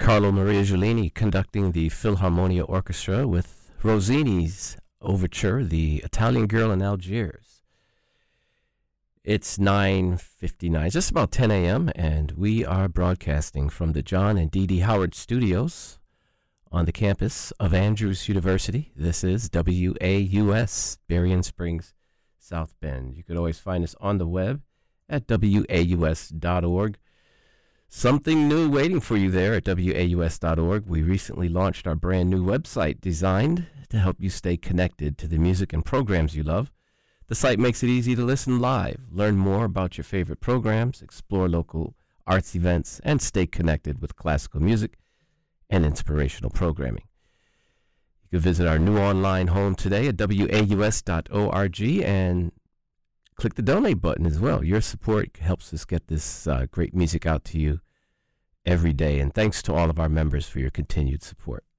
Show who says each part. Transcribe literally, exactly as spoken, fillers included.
Speaker 1: Carlo Maria Giulini conducting the Philharmonia Orchestra with Rossini's overture, The Italian Girl in Algiers. It's nine fifty-nine, just about ten a.m., and we are broadcasting from the John and Dee Dee Howard Studios on the campus of Andrews University. This is W A U S, Berrien Springs, South Bend. You could always find us on the web at W A U S dot org. Something new waiting for you there at W A U S dot org. We recently launched our brand new website designed to help you stay connected to the music and programs you love. The site makes it easy to listen live, learn more about your favorite programs, explore local arts events, and stay connected with classical music and inspirational programming. You can visit our new online home today at W A U S dot org and click the donate button as well. Your support helps us get this uh, great music out to you every day. And thanks to all of our members for your continued support.